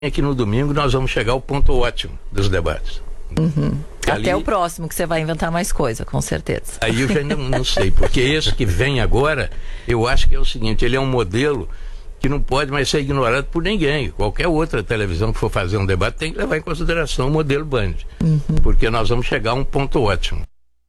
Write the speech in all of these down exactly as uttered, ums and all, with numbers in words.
é que no domingo nós vamos chegar ao ponto ótimo dos debates. Uhum. Até ali, o próximo, que você vai inventar mais coisa, com certeza. Aí eu já não, não sei, porque esse que vem agora, eu acho que é o seguinte, ele é um modelo que não pode mais ser ignorado por ninguém. Qualquer outra televisão que for fazer um debate tem que levar em consideração o modelo Band, uhum. porque nós vamos chegar a um ponto ótimo.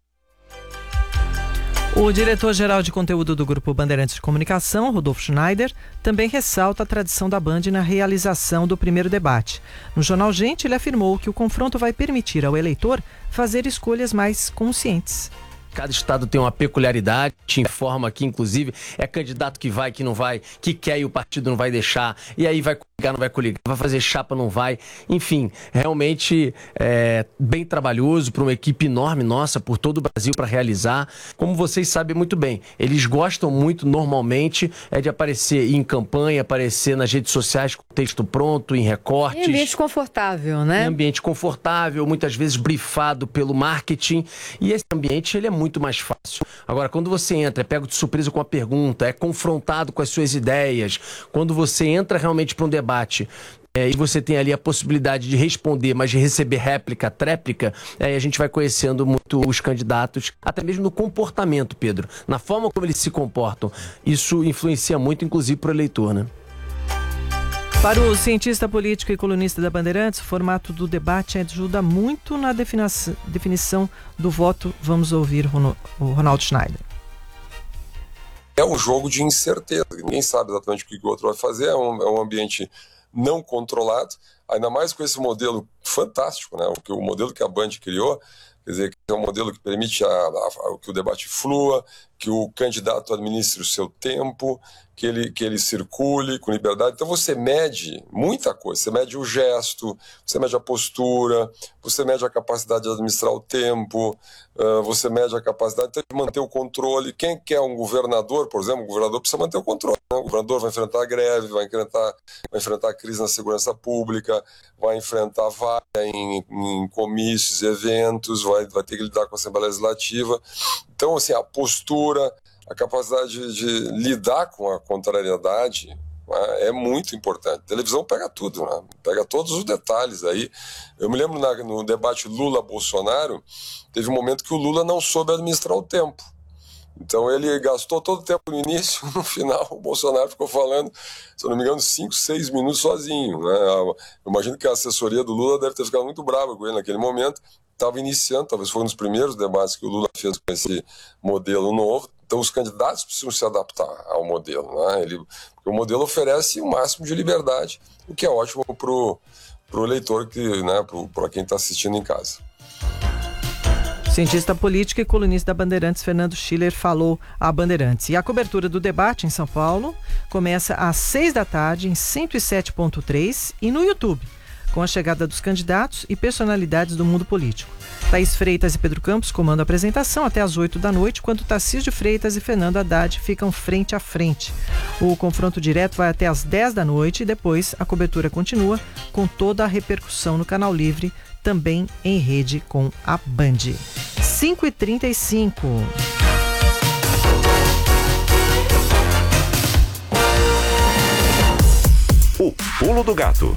O diretor-geral de conteúdo do Grupo Bandeirantes de Comunicação, Rodolfo Schneider, também ressalta a tradição da Band na realização do primeiro debate. No Jornal Gente, ele afirmou que o confronto vai permitir ao eleitor fazer escolhas mais conscientes. Cada estado tem uma peculiaridade, te informa que, inclusive, é candidato que vai, que não vai, que quer e o partido não vai deixar, e aí vai coligar, não vai coligar, vai fazer chapa, não vai. Enfim, realmente é bem trabalhoso para uma equipe enorme nossa, por todo o Brasil, para realizar. Como vocês sabem muito bem, eles gostam muito, normalmente, é de aparecer em campanha, aparecer nas redes sociais com texto pronto, em recortes. Em ambiente confortável, né? Em ambiente confortável, muitas vezes brifado pelo marketing, e esse ambiente, ele é muito mais fácil. Agora, quando você entra, é pego de surpresa com a pergunta, é confrontado com as suas ideias, quando você entra realmente para um debate é, e você tem ali a possibilidade de responder, mas de receber réplica, tréplica, aí a gente vai conhecendo muito os candidatos, até mesmo no comportamento, Pedro, na forma como eles se comportam. Isso influencia muito, inclusive, para o eleitor, né? Para o cientista político e colunista da Bandeirantes, o formato do debate ajuda muito na definição do voto. Vamos ouvir o Ronaldo Schneider. É um jogo de incerteza, ninguém sabe exatamente o que o outro vai fazer, é um, é um ambiente não controlado, ainda mais com esse modelo fantástico, né? o, que, o modelo que a Band criou, quer dizer, que é um modelo que permite a, a, a, que o debate flua, que o candidato administre o seu tempo, que ele, que ele circule com liberdade. Então você mede muita coisa, você mede o gesto, você mede a postura, você mede a capacidade de administrar o tempo, uh, você mede a capacidade de manter o controle. Quem quer um governador, por exemplo, o governador precisa manter o controle, né? O governador vai enfrentar a greve, vai enfrentar, vai enfrentar a crise na segurança pública, vai enfrentar vaga em, em comícios, eventos, vai, vai ter que lidar com a Assembleia Legislativa. Então, assim, a postura, a capacidade de, de lidar com a contrariedade, né, é muito importante. A televisão pega tudo, né? Pega todos os detalhes aí. Eu me lembro na, no debate Lula-Bolsonaro, teve um momento que o Lula não soube administrar o tempo. Então ele gastou todo o tempo no início, no final o Bolsonaro ficou falando, se eu não me engano, cinco, seis minutos sozinho, né? Eu imagino que a assessoria do Lula deve ter ficado muito brava com ele naquele momento. Estava iniciando, talvez foi um dos primeiros debates que o Lula fez com esse modelo novo. Então os candidatos precisam se adaptar ao modelo, né? Ele, porque o modelo oferece o máximo de liberdade, o que é ótimo para o eleitor, que, né, para quem está assistindo em casa. Cientista político e colunista da Bandeirantes, Fernando Schiller, falou à Bandeirantes. E a cobertura do debate em São Paulo começa às seis da tarde em cento e sete ponto três e no YouTube, com a chegada dos candidatos e personalidades do mundo político. Thaís Freitas e Pedro Campos comandam a apresentação até às oito da noite, enquanto Tarcísio Freitas e Fernando Haddad ficam frente a frente. O confronto direto vai até às dez da noite e depois a cobertura continua com toda a repercussão no Canal Livre, também em rede com a Band. cinco e trinta e cinco. O Pulo do Gato.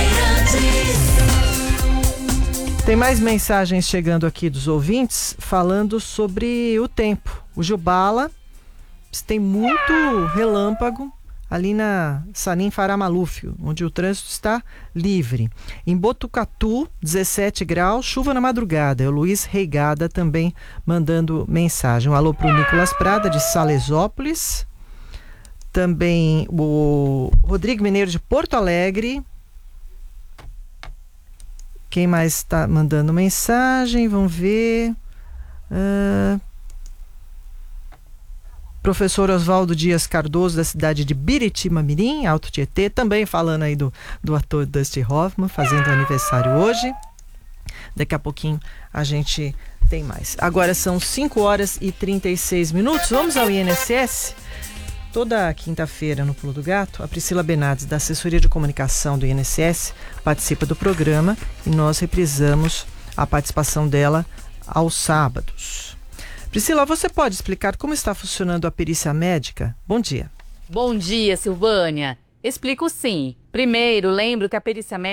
Tem mais mensagens chegando aqui dos ouvintes falando sobre o tempo. O Jubala tem muito relâmpago ali na Salim Farah Maluf, onde o trânsito está livre. Em Botucatu, dezessete graus, chuva na madrugada. É o Luiz Reigada também mandando mensagem. Um alô para o Nicolas Prada, de Salesópolis. Também o Rodrigo Mineiro, de Porto Alegre. Quem mais está mandando mensagem? Vamos ver. Uh... Professor Oswaldo Dias Cardoso, da cidade de Biritiba-Mirim, Alto Tietê, também falando aí do, do ator Dustin Hoffman, fazendo aniversário hoje. Daqui a pouquinho a gente tem mais. Agora são cinco horas e trinta e seis minutos. Vamos ao I N S S. Toda quinta-feira no Pulo do Gato, a Priscila Benades, da Assessoria de Comunicação do I N S S, participa do programa e nós reprisamos a participação dela aos sábados. Priscila, você pode explicar como está funcionando a perícia médica? Bom dia. Bom dia, Silvânia. Explico sim. Primeiro, lembro que a perícia médica